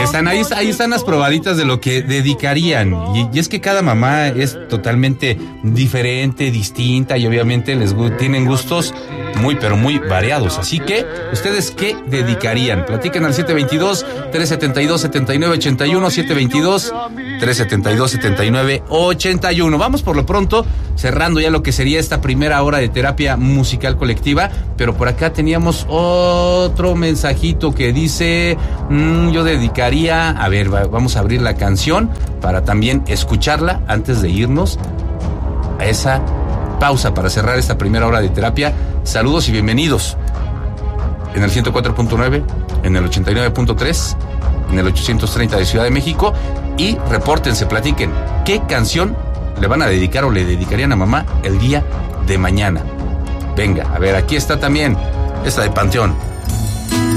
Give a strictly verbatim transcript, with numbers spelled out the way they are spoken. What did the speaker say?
están, ahí, ahí están las probaditas de lo que dedicarían. Y, y es que cada mamá es totalmente diferente, distinta, y obviamente les tienen gustos muy, pero muy variados. Así que, ¿ustedes qué dedicarían? Platiquen al siete veintidós, trescientos setenta y dos, setenta y nueve ochenta y uno, siete veintidós, trescientos setenta y dos, setenta y nueve ochenta y uno. Vamos por lo pronto cerrando ya lo que sería esta primera hora de terapia musical colectiva, pero por acá teníamos otro mensajito que dice, mmm, yo dedicaría, a ver, va, vamos a abrir la canción para también escucharla antes de irnos a esa pausa para cerrar esta primera hora de terapia. Saludos y bienvenidos en el ciento cuatro punto nueve, en el ochenta y nueve punto tres, en el ochocientos treinta de Ciudad de México, y repórtense, platiquen qué canción le van a dedicar o le dedicarían a mamá el día de mañana. Venga, a ver, aquí está también esta de Panteón.